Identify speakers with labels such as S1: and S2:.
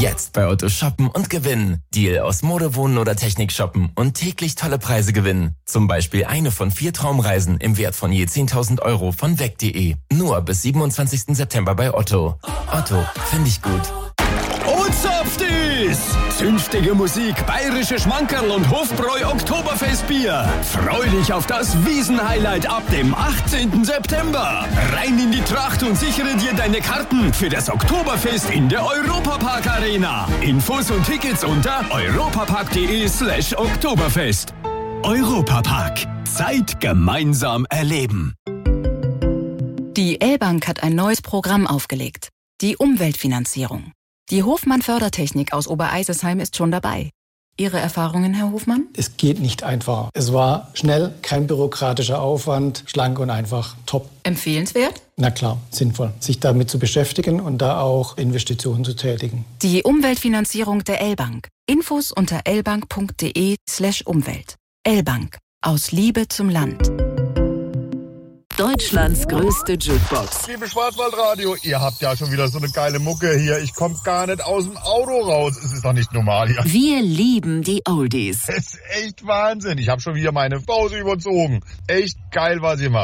S1: Jetzt bei Otto shoppen und gewinnen. Deal aus Mode, Wohnen oder Technik shoppen und täglich tolle Preise gewinnen. Zum Beispiel eine von 4 Traumreisen im Wert von je 10.000 € von weg.de. Nur bis 27. September bei Otto. Otto, finde ich gut.
S2: Ozapftis! Zünftige Musik, bayerische Schmankerl und Hofbräu Oktoberfestbier. Freu dich auf das Wiesenhighlight ab dem 18. September. Rein in die Tracht und sichere dir deine Karten für das Oktoberfest in der Europapark Arena. Infos und Tickets unter europapark.de/Oktoberfest. Europapark. Zeit gemeinsam erleben.
S3: Die L-Bank hat ein neues Programm aufgelegt. Die Umweltfinanzierung. Die Hofmann Fördertechnik aus Obereisesheim ist schon dabei. Ihre Erfahrungen, Herr Hofmann?
S4: Es geht nicht einfacher. Es war schnell, kein bürokratischer Aufwand, schlank und einfach, top.
S3: Empfehlenswert?
S4: Na klar, sinnvoll, sich damit zu beschäftigen und da auch Investitionen zu tätigen.
S3: Die Umweltfinanzierung der L-Bank. Infos unter lbank.de/Umwelt. L-Bank. Aus Liebe zum Land.
S5: Deutschlands größte Jukebox.
S6: Liebe Schwarzwaldradio, ihr habt ja schon wieder so eine geile Mucke hier. Ich komme gar nicht aus dem Auto raus. Es ist doch nicht normal hier.
S5: Wir lieben die Oldies.
S6: Es ist echt Wahnsinn. Ich habe schon wieder meine Pause überzogen. Echt geil, was ihr macht.